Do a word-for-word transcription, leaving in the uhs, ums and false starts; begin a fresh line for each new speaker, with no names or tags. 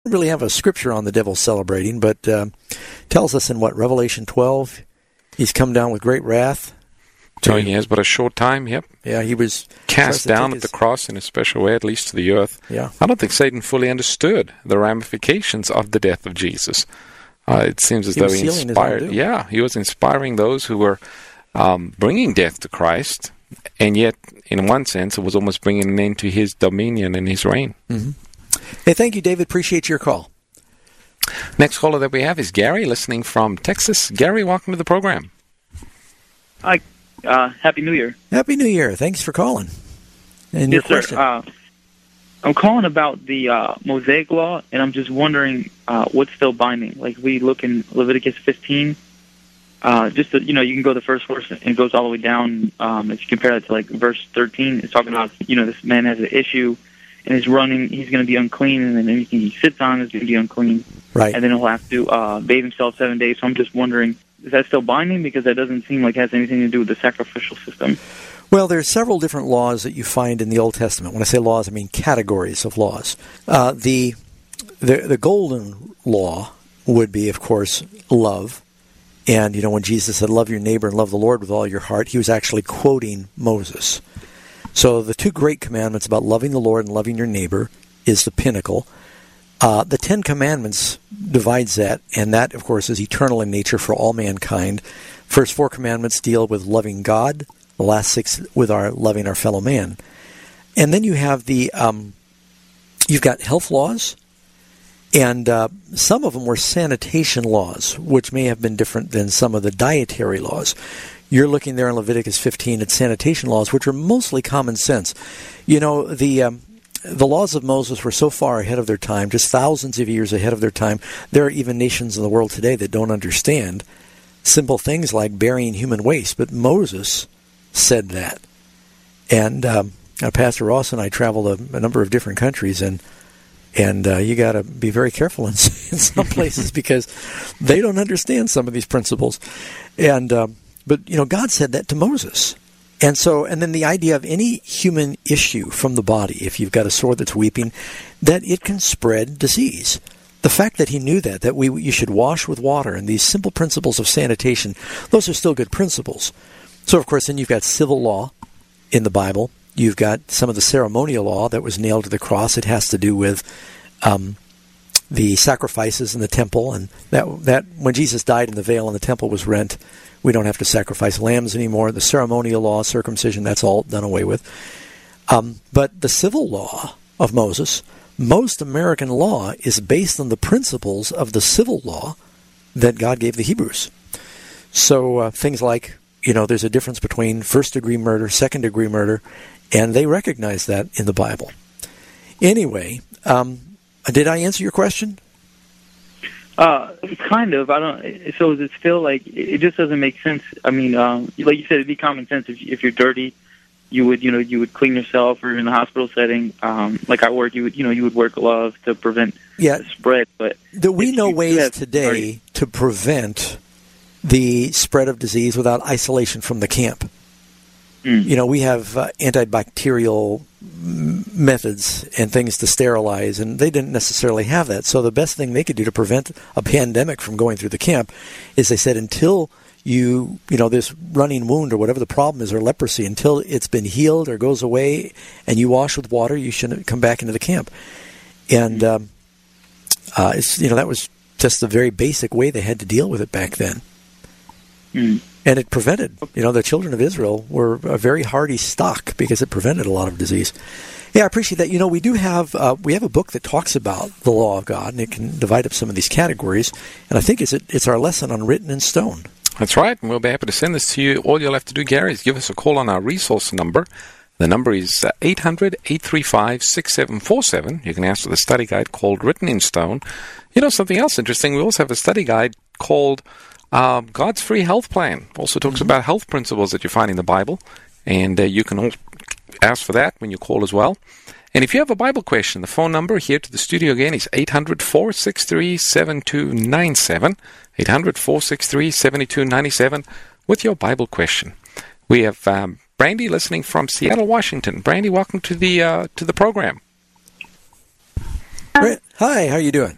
don't really have a scripture on the devil celebrating, but uh, tells us in what, Revelation twelve, he's come down with great wrath.
So he has but a short time, yep.
Yeah, he was
cast down at
his...
the cross in a special way, at least to the earth.
Yeah.
I don't think Satan fully understood the ramifications of the death of Jesus. Uh, it seems as
he
though
was
he inspired. Yeah, he was inspiring those who were um, bringing death to Christ, and yet, in one sense, it was almost bringing an end to his dominion and his reign.
Mm-hmm. Hey, thank you, David. Appreciate your call.
Next caller that we have is Gary, listening from Texas. Gary, welcome to the program.
Hi. Uh, Happy New Year.
Happy New Year. Thanks for calling. And
yes,
your question.
Sir. Uh, I'm calling about the uh, Mosaic Law, and I'm just wondering uh, what's still binding. Like, we look in Leviticus fifteen, uh, just, to, you know, you can go the first verse, and it goes all the way down. Um, if you compare that to, like, verse thirteen, it's talking about, you know, this man has an issue, and he's running, he's going to be unclean, and then anything he sits on is going to be unclean.
Right.
And then he'll have to uh, bathe himself seven days. So I'm just wondering, is that still binding? Because that doesn't seem like it has anything to do with the sacrificial system.
Well, there's several different laws that you find in the Old Testament. When I say laws, I mean categories of laws. Uh, the, the the golden law would be, of course, love. And, you know, when Jesus said, love your neighbor and love the Lord with all your heart, he was actually quoting Moses. So the two great commandments about loving the Lord and loving your neighbor is the pinnacle. Uh, the Ten Commandments divides that, and that, of course, is eternal in nature for all mankind. First four commandments deal with loving God, the last six with our loving our fellow man. And then you have the, um, you've got health laws, and uh, some of them were sanitation laws, which may have been different than some of the dietary laws. You're looking there in Leviticus fifteen at sanitation laws, which are mostly common sense. You know, the... Um, The laws of Moses were so far ahead of their time, just thousands of years ahead of their time. There are even nations in the world today that don't understand simple things like burying human waste. But Moses said that. And um, uh, Pastor Ross and I traveled a, a number of different countries, and and uh, you got to be very careful in, in some places because they don't understand some of these principles. And um, but you know, God said that to Moses. And so, and then the idea of any human issue from the body, if you've got a sore that's weeping, that it can spread disease. The fact that he knew that, that we you should wash with water, and these simple principles of sanitation, those are still good principles. So, of course, then you've got civil law in the Bible. You've got some of the ceremonial law that was nailed to the cross. It has to do with um, the sacrifices in the temple, and that that when Jesus died and the veil in the temple was rent, we don't have to sacrifice lambs anymore. The ceremonial law, circumcision, that's all done away with. Um, but the civil law of Moses, most American law is based on the principles of the civil law that God gave the Hebrews. So uh, things like, you know, there's a difference between first-degree murder, second-degree murder, and they recognize that in the Bible. Anyway, um, did I answer your question?
Uh, kind of. I don't. So is it still like it just doesn't make sense? I mean, um, like you said, it'd be common sense if if you're dirty, you would you know you would clean yourself, or in a hospital setting, um, like at work, you would you know you would wear gloves to prevent
yeah.
the spread. But
do we know ways today dirty, to prevent the spread of disease without isolation from the camp? Mm. You know, we have uh, antibacterial methods and things to sterilize, and they didn't necessarily have that. So the best thing they could do to prevent a pandemic from going through the camp is they said until you, you know, this running wound or whatever the problem is, or leprosy, until it's been healed or goes away and you wash with water, you shouldn't come back into the camp. And, um, uh, it's, you know, that was just a very basic way they had to deal with it back then. Mm. And it prevented, you know, the children of Israel were a very hardy stock because it prevented a lot of disease. Yeah, I appreciate that. You know, we do have, uh, we have a book that talks about the law of God, and it can divide up some of these categories. And I think it's, it's our lesson on Written in Stone.
That's right, and we'll be happy to send this to you. All you'll have to do, Gary, is give us a call on our resource number. The number is eight hundred, eight three five, six seven four seven. You can ask for the study guide called Written in Stone. You know, something else interesting, we also have a study guide called Uh, God's Free Health Plan. Also talks mm-hmm. about health principles that you find in the Bible, and uh, you can all ask for that when you call as well. And if you have a Bible question, the phone number here to the studio again is eight hundred, four six three, seven two nine seven, eight hundred, four six three, seven two nine seven with your Bible question. We have um, Brandy listening from Seattle, Washington. Brandy, welcome to the uh, to the program.
Um, Hi, how are you doing?